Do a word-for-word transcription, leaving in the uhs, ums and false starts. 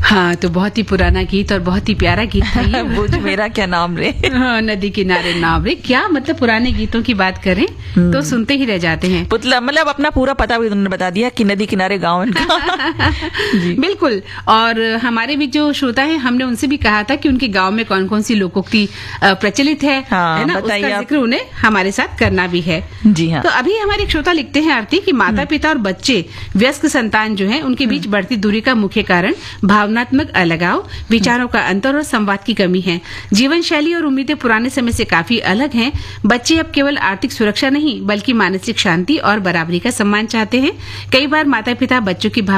हाँ, तो बहुत ही पुराना गीत और बहुत ही प्यारा गीत था ये। बुझ मेरा क्या नाम रे। हाँ, नदी किनारे नाव रे। क्या मतलब पुराने गीतों की बात करें तो सुनते ही रह जाते हैं। पुतला मतलब अपना पूरा पता भी उन्होंने बता दिया कि नदी किनारे गाँव है। बिल्कुल। और हमारे भी जो श्रोता है, हमने उनसे भी कहा था कि उनके गांव में कौन कौन सी लोकोक्ति प्रचलित है, हाँ, है ना, उसका जिक्र उन्हें हमारे साथ करना भी है। जी हाँ। तो अभी हमारे एक श्रोता लिखते हैं आरती कि माता पिता और बच्चे, वयस्क संतान जो है, उनके बीच बढ़ती दूरी का मुख्य कारण भावनात्मक अलगाव, विचारों का अंतर और संवाद की कमी है। जीवन शैली और उम्मीदें पुराने समय से काफी अलग हैं। बच्चे अब केवल आर्थिक सुरक्षा नहीं बल्कि मानसिक शांति और बराबरी का सम्मान चाहते हैं। कई बार माता पिता बच्चों की